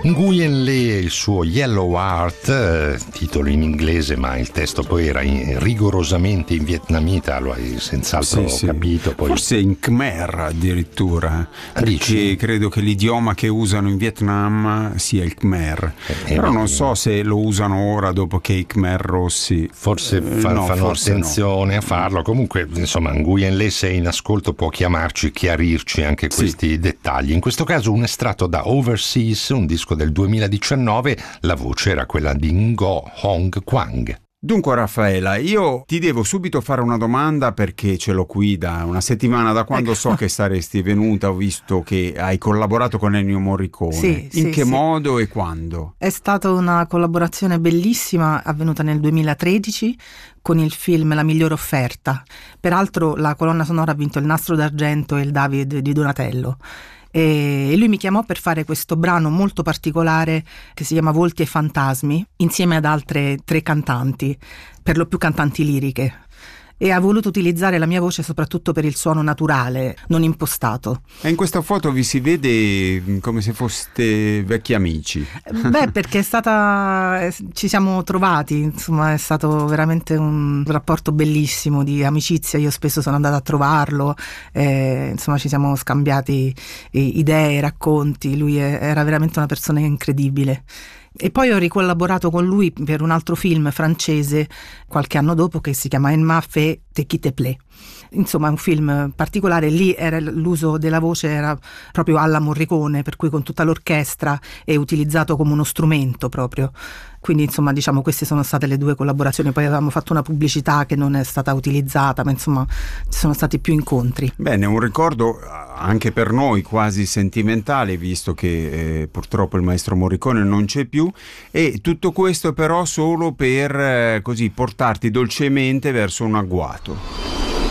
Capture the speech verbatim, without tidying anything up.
Nguyen Le e il suo Yellow Heart, eh, titolo in inglese ma il testo poi era in, rigorosamente in vietnamita, lo hai senz'altro sì, capito. Sì. Poi... Forse in Khmer addirittura, Dici? perché credo che l'idioma che usano in Vietnam sia il Khmer, eh, però eh, non so se lo usano ora dopo che i Khmer rossi forse fa, eh, no, fanno forse attenzione no. a farlo. Comunque insomma Nguyen Le, se è in ascolto, può chiamarci, chiarirci anche questi sì. dettagli. In questo caso un estratto da Overseas, un disco del duemiladiciannove, la voce era quella di Ngo Hong Quang. Dunque Raffaela, io ti devo subito fare una domanda perché ce l'ho qui da una settimana, da quando so che saresti venuta, ho visto che hai collaborato con Ennio Morricone. Sì, in sì, che sì. modo e quando? È stata una collaborazione bellissima, avvenuta nel duemilatredici con il film La migliore offerta. Peraltro la colonna sonora ha vinto il Nastro d'Argento e il David di Donatello. E lui mi chiamò per fare questo brano molto particolare che si chiama Volti e Fantasmi, insieme ad altre tre cantanti, per lo più cantanti liriche. E ha voluto utilizzare la mia voce soprattutto per il suono naturale, non impostato. E in questa foto vi si vede come se foste vecchi amici. Beh, perché è stata, ci siamo trovati, insomma è stato veramente un rapporto bellissimo di amicizia. Io spesso sono andata a trovarlo, eh, insomma ci siamo scambiati idee, racconti. Lui era veramente una persona incredibile. E poi ho ricollaborato con lui per un altro film francese qualche anno dopo che si chiama En m'a fait te qui te plaît. Insomma è un film particolare, lì era l'uso della voce era proprio alla Morricone, per cui con tutta l'orchestra è utilizzato come uno strumento proprio. Quindi insomma diciamo queste sono state le due collaborazioni. Poi avevamo fatto una pubblicità che non è stata utilizzata, ma insomma ci sono stati più incontri. Bene, un ricordo anche per noi quasi sentimentale, visto che eh, purtroppo il maestro Morricone non c'è più, e tutto questo però solo per eh, così portarti dolcemente verso un agguato.